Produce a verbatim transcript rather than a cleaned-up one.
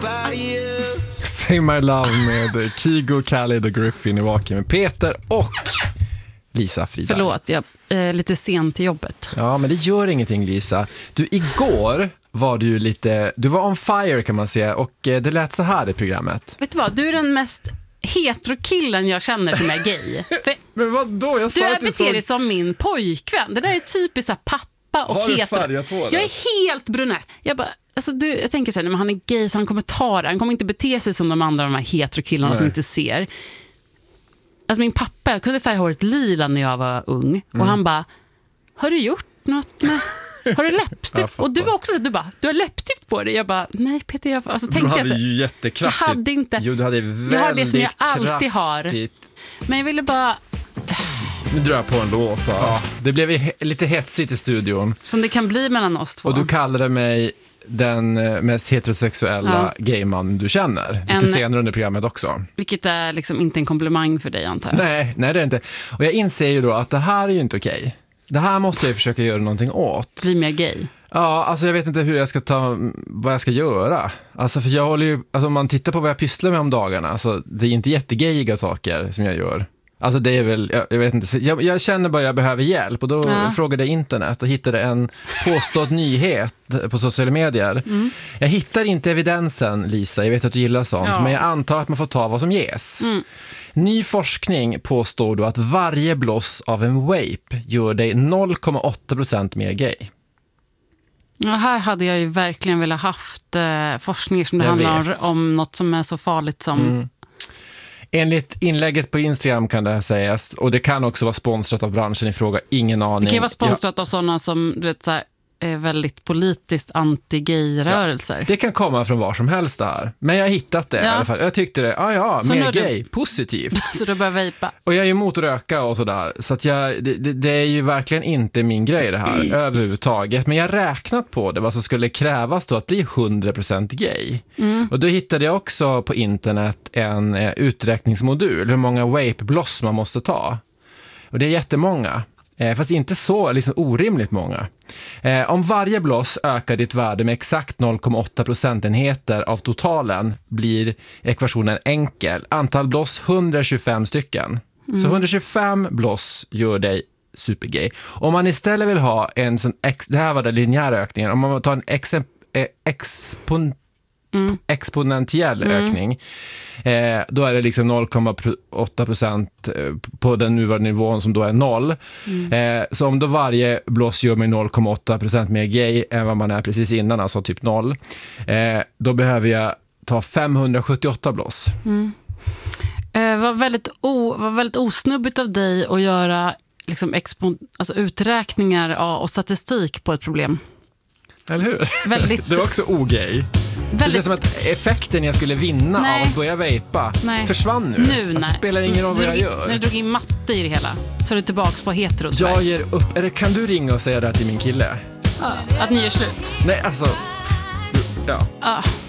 Say My Love med Kygo, Khalid och Griffin i Vaken med Peter och Lisa Friberg. Förlåt, jag är lite sen till jobbet. Ja, men det gör ingenting, Lisa. Du, igår var du lite... Du var on fire, kan man säga, och det lät så här i programmet. Vet du vad? Du är den mest heterokillen jag känner som är gay. För men vad då? Jag sa du att du beter såg... dig som min pojkvän. Det där är typiskt så här pappa och har du hetero. färgat hår? Jag är helt brunett. Jag bara... Alltså du, jag tänker så här, när han är gay så han kommer ta det. Han kommer inte bete sig som de andra de här heterokillarna Nej. Som inte ser. Alltså min pappa, jag kunde färga håret lila när jag var ung. Och mm. han bara, har du gjort något med... Har du läppstift? Och du var också så du bara, du har läppstift på dig. Jag bara, nej Peter, jag... Alltså, du hade jag, ju jättekraftigt. Jag hade inte... Jo, du hade väldigt jag har det som jag alltid kraftigt. Har. Men jag ville bara... Nu drar jag på en låt. Ja, det blev he- lite hetsigt i studion. Som det kan bli mellan oss två. Och du kallade mig den mest heterosexuella ja. gayman du känner. Lite en, senare under programmet också. Vilket är liksom inte en komplimang för dig, antar jag. Nej, nej, det är inte. Och jag inser ju då att det här är ju inte okej. Det här måste jag ju försöka göra någonting åt. Bli mer gay. Ja, alltså jag vet inte hur jag ska ta, vad jag ska göra. Alltså för jag håller ju, alltså om man tittar på vad jag pysslar med om dagarna, alltså det är inte jättegayiga saker som jag gör. Alltså det är väl, jag, jag vet inte, jag, jag känner bara att jag behöver hjälp och då ja. frågade jag internet och hittade en påstådd nyhet på sociala medier. Mm. Jag hittar inte evidensen, Lisa, jag vet att du gillar sånt, ja. men jag antar att man får ta vad som ges. Mm. Ny forskning påstår då att varje bloss av en vape gör dig noll komma åtta procent mer gay. Ja, här hade jag ju verkligen velat haft eh, forskning som det jag handlar vet. om något som är så farligt som... Mm. Enligt inlägget på Instagram kan det här sägas, och det kan också vara sponsrat av branschen i fråga, ingen aning. Det kan vara sponsrat ja. av sådana som du vet, så här, är väldigt politiskt anti-gay-rörelser. Ja, det kan komma från var som helst det här. Men jag har hittat det ja. i alla fall. Jag tyckte det, ja ja, så mer gay, du... positivt. Så du börjar vejpa. Och jag är emot röka och sådär. Så att jag, det, det är ju verkligen inte min grej det här, överhuvudtaget. Men jag har räknat på det, vad som skulle krävas då att bli hundra procent gay. Mm. Och då hittade jag också på internet en eh, uträkningsmodul, hur många vape-bloss man måste ta. Och det är jättemånga. Eh, fast inte så liksom orimligt många. Eh, om varje bloss ökar ditt värde med exakt noll komma åtta procentenheter av totalen blir ekvationen enkel. Antal bloss hundrasjuttiofem stycken. Mm. Så hundrasjuttiofem bloss gör dig supergay. Om man istället vill ha en sån, ex, det här var den linjära ökningen, om man tar en exemp, eh, expon, Mm. exponentiell mm. ökning eh, då är det liksom noll komma åtta procent på den nuvarande nivån som då är noll. Mm. Eh, så om då varje bloss gör mig noll komma åtta procent mer gay än vad man är precis innan, alltså typ noll, eh, då behöver jag ta femhundrasjuttioåtta bloss. Mm. Eh, var väldigt o, var väldigt osnubbigt av dig att göra liksom expon, alltså uträkningar och statistik på ett problem. Eller hur? Väldigt... Det var också ogay. Väldigt... Det känns som att effekten jag skulle vinna nej. av att börja vejpa försvann nu. Nu alltså, spelar ingen roll vad jag gör. När du drog in matte i det hela så är du tillbaka på hetero. Jag ger upp. Eller kan du ringa och säga det till min kille? Ja, att ni gör slut? Nej, alltså... Ja. Ja.